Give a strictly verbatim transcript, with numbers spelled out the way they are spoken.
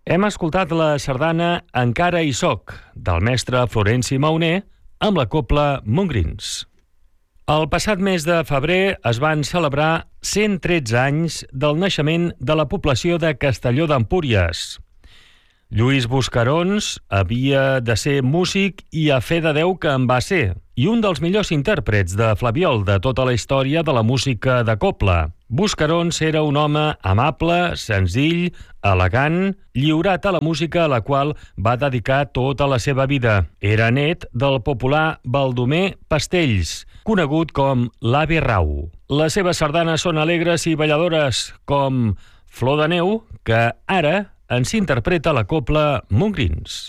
Hem escoltat la sardana Encara hi soc, del mestre Florenci Mauner, amb la cobla Montgrins. El passat mes de febrer es van celebrar cent tretze anys del naixement de la població de Castelló d'Empúries. Lluís Buscarons havia de ser músic i a fe de Déu que en va ser, i un dels millors intèrprets de flabiol de tota la història de la música de cobla. Buscarons era un home amable, senzill, elegant, lliurat a la música a la qual va dedicar tota la seva vida. Era net del popular Baldomer Pastells, conegut com l'Ave Rau. Les seves sardanes són alegres i balladores, com Flor de neu, que ara ens interpreta la cobla Montgrins.